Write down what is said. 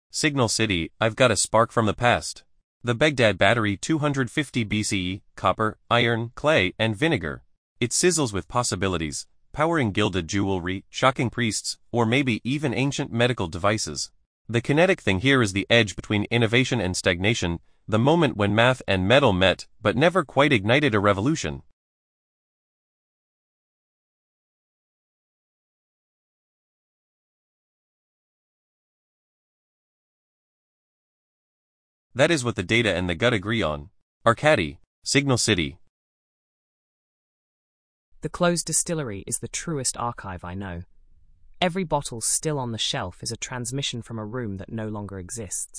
Signal City, I've got a spark from the past. The Baghdad battery 250 BCE, copper, iron, clay, and vinegar. It sizzles with possibilities, powering gilded jewelry, shocking priests, or maybe even ancient medical devices. The kinetic thing here is the edge between innovation and stagnation, the moment when math and metal met but never quite ignited a revolution. That is what the data and the gut agree on. Arcady, Signal City. The closed distillery is the truest archive I know. Every bottle still on the shelf is a transmission from a room that no longer exists.